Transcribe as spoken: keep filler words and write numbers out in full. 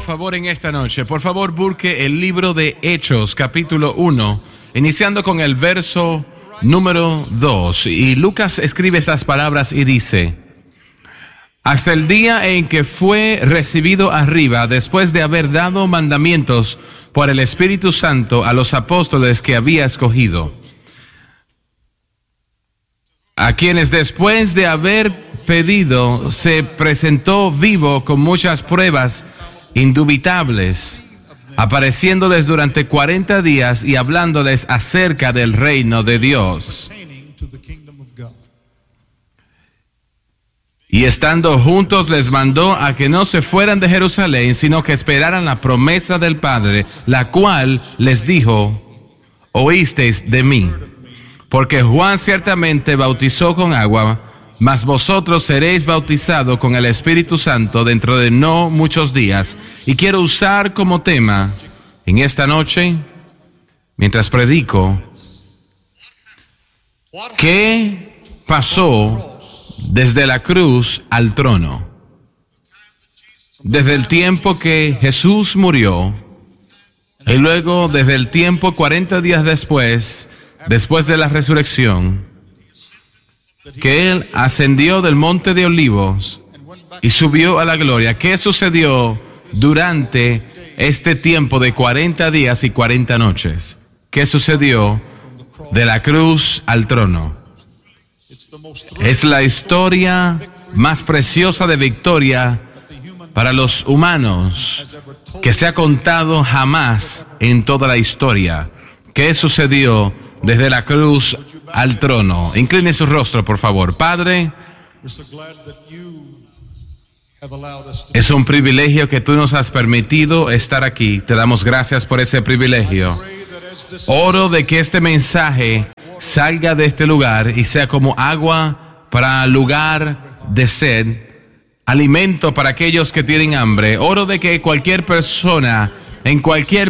favor, en esta noche, por favor, busque el libro de Hechos, capítulo uno, iniciando con el verso número dos. Y Lucas escribe estas palabras y dice: hasta el día en que fue recibido arriba, después de haber dado mandamientos por el Espíritu Santo a los apóstoles que había escogido, a quienes después de haber pedido se presentó vivo con muchas pruebas indubitables, apareciéndoles durante cuarenta días y hablándoles acerca del reino de Dios. Y estando juntos les mandó a que no se fueran de Jerusalén, sino que esperaran la promesa del Padre, la cual les dijo: oísteis de mí. Porque Juan ciertamente bautizó con agua, mas vosotros seréis bautizados con el Espíritu Santo dentro de no muchos días. Y quiero usar como tema en esta noche, mientras predico, ¿qué pasó desde la cruz al trono? Desde el tiempo que Jesús murió, y luego desde el tiempo cuarenta días después, después de la resurrección, que Él ascendió del monte de Olivos y subió a la gloria. ¿Qué sucedió durante este tiempo de cuarenta días y cuarenta noches? ¿Qué sucedió de la cruz al trono? Es la historia más preciosa de victoria para los humanos que se ha contado jamás en toda la historia. ¿Qué sucedió desde la cruz al trono? Incline su rostro, por favor. Padre, es un privilegio que tú nos has permitido estar aquí. Te damos gracias por ese privilegio. Oro de que este mensaje salga de este lugar y sea como agua para lugar de sed, alimento para aquellos que tienen hambre. Oro de que cualquier persona en cualquier